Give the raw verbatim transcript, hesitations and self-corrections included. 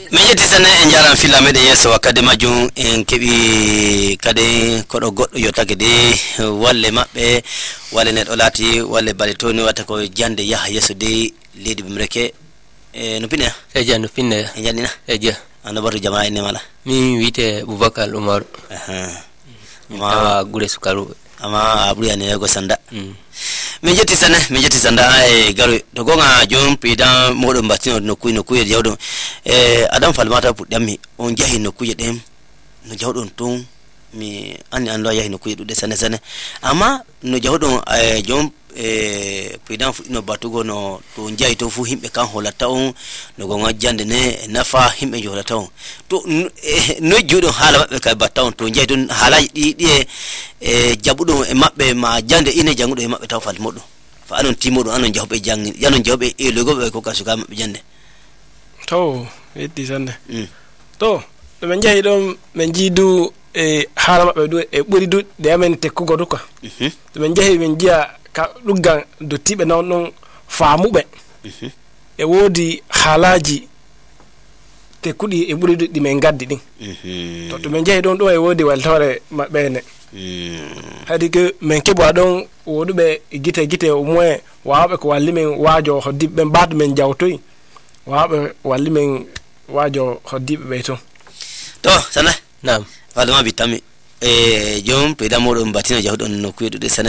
Menyeti sana en jaran filla mede yeso wakade majum en kebi kade kodo goddo yotake de walle mabbe walle neddo lati walle balitoni wata ko jande yaha yeso de ledi bimreke e no pinne e janno pinne e jandina e je ando batu jamaa ene mala mi wite Bubakar Umar aha ma gure sukaru ama aburi ane go sanda Menyeti sana menyeti sanda e garu to gonga jom pida modon batino no kuino kuye jawdo e adam falmata puddami on jahi no kuye dem no jawdon ton mi ani ando yahi no kuye dude sane sane ama no jawdon e jom e pida no batugo no to jahi to fu himbe kan holata on no gonga jande ne nafa himbe jolata on to no judon hala mabbe kay batta on to jahi don hala di di e jabudo e mabbe ma jande ine jangudo e mabbe taw fal moddo fa anon timodo anon jawbe jangi yanon jawbe e logo be ko kasuka mabbe jande to eddi sande to do men jahi dum men jidu e hala mabbe do e buri du de amen tekkugo duka to men jahi men jiya ka duggan do tibe non non faamube e wodi halaji tekkudi e buri di men gaddi din to to men jahi don do e wodi waltore mabbe ne hadi ke men ke bo don wodube gite gite o moy waabe ko walli men waajo hoddibe baad men jawtoy waabe walli men waajo hoddibe be to to sana nam falma bitami e jom peda modon batina jawdon no kuyedude sana